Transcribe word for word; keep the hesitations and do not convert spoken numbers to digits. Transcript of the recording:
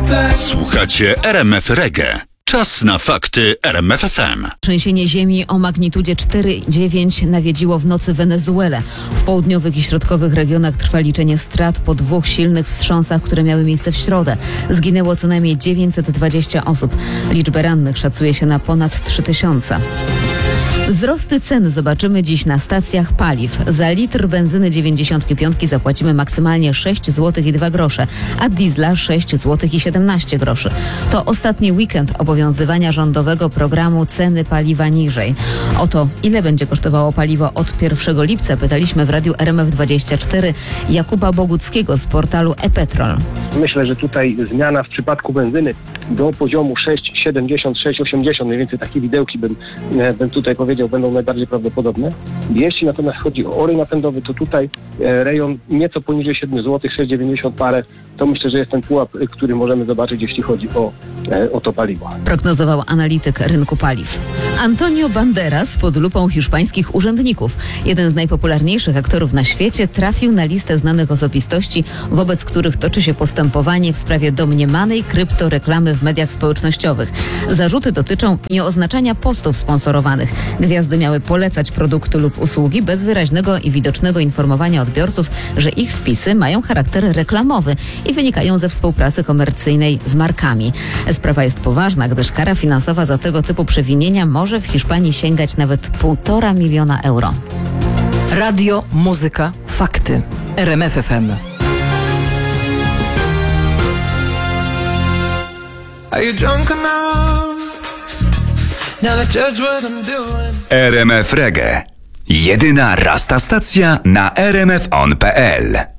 Słuchacie R M F Reggae. Czas na fakty R M F F M. Trzęsienie ziemi o magnitudzie cztery przecinek dziewięć nawiedziło w nocy Wenezuelę. W południowych i środkowych regionach trwa liczenie strat po dwóch silnych wstrząsach, które miały miejsce w środę. Zginęło co najmniej dziewięćset dwadzieścia osób. Liczbę rannych szacuje się na ponad trzy tysiące. Wzrosty cen zobaczymy dziś na stacjach paliw. Za litr benzyny dziewięćdziesiąt pięć zapłacimy maksymalnie sześć złotych i dwa grosze, a diesla sześć złotych i siedemnaście groszy. To ostatni weekend obowiązywania rządowego programu ceny paliwa niżej. O to, ile będzie kosztowało paliwo od pierwszego lipca, pytaliśmy w Radiu R M F dwadzieścia cztery Jakuba Boguckiego z portalu e-Petrol. Myślę, że tutaj zmiana w przypadku benzyny do poziomu sześć siedemdziesiąt, sześć osiemdziesiąt, mniej więcej takie widełki bym, bym tutaj powiedział, będą najbardziej prawdopodobne. Jeśli natomiast chodzi o olej napędowy, to tutaj rejon nieco poniżej siedem złotych, sześć dziewięćdziesiąt parę, to myślę, że jest ten pułap, który możemy zobaczyć, jeśli chodzi o, o to paliwo. Prognozował analityk rynku paliw. Antonio Banderas pod lupą hiszpańskich urzędników. Jeden z najpopularniejszych aktorów na świecie trafił na listę znanych osobistości, wobec których toczy się postępowanie w sprawie domniemanej kryptoreklamy w mediach społecznościowych. Zarzuty dotyczą nieoznaczania postów sponsorowanych. Gwiazdy miały polecać produkty lub usługi bez wyraźnego i widocznego informowania odbiorców, że ich wpisy mają charakter reklamowy i wynikają ze współpracy komercyjnej z markami. Sprawa jest poważna, gdyż kara finansowa za tego typu przewinienia może w Hiszpanii sięgać nawet półtora miliona euro. Radio, muzyka, fakty. R M F F M. R M F Reggae. Jedyna rasta stacja na r m f on kropka p l.